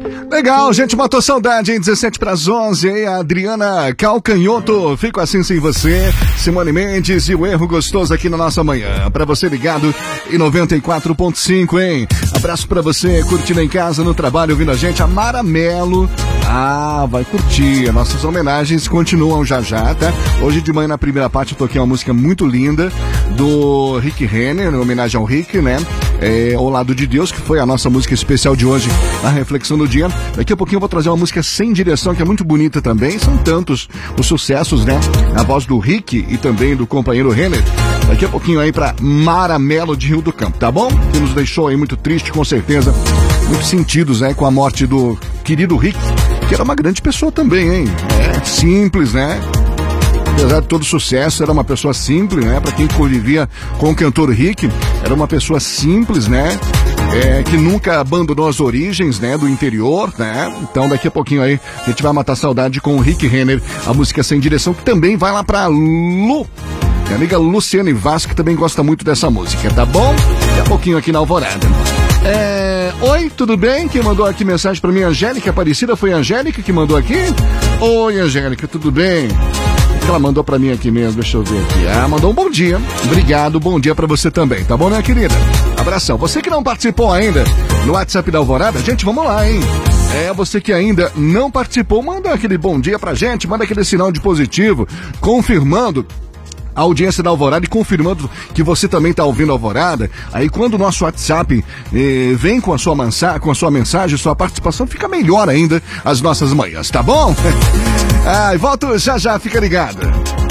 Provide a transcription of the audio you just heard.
Legal, gente, matou saudade, hein? 17 para as 11, hein? A Adriana Calcanhoto, fico assim sem você. Simone Mendes e o Erro Gostoso aqui na nossa manhã. Pra você ligado em 94.5, hein? Abraço pra você, curtindo em casa, no trabalho, ouvindo a gente. A Mara Melo, vai curtir. Nossas homenagens continuam já, tá? Hoje de manhã, na primeira parte, eu toquei uma música muito linda do Rick Renner, em homenagem ao Rick, né? Ao Lado de Deus, que foi a nossa música especial de hoje, na reflexão do dia. Daqui a pouquinho eu vou trazer uma música sem direção, que é muito bonita também. São tantos os sucessos, né? A voz do Rick e também do companheiro Renner. Daqui a pouquinho aí pra Mara Melo de Rio do Campo, tá bom? Que nos deixou aí muito triste, com certeza. Muitos sentidos, né? Com a morte do querido Rick, que era uma grande pessoa também, hein? Simples, né? Apesar de todo sucesso, era uma pessoa simples, né? Pra quem convivia com o cantor Rick, era uma pessoa simples, né? Que nunca abandonou as origens, né? Do interior, né? Então daqui a pouquinho aí a gente vai matar saudade com o Rick Renner, a música Sem Direção, que também vai lá pra Lu. Minha amiga Luciane Vaz, que também gosta muito dessa música, tá bom? Daqui a pouquinho aqui na Alvorada. Oi, tudo bem? Quem mandou aqui mensagem pra mim? Angélica Aparecida, foi a Angélica que mandou aqui? Oi, Angélica, tudo bem? Que ela mandou pra mim aqui mesmo, deixa eu ver aqui. Mandou um bom dia. Obrigado, bom dia pra você também, tá bom, minha querida? Abração. Você que não participou ainda no WhatsApp da Alvorada, gente, vamos lá, hein? Você que ainda não participou, manda aquele bom dia pra gente, manda aquele sinal de positivo, confirmando a audiência da Alvorada e confirmando que você também está ouvindo a Alvorada. Aí quando o nosso WhatsApp vem com a sua mensagem, sua participação, fica melhor ainda as nossas manhãs, tá bom? Volto já, fica ligado.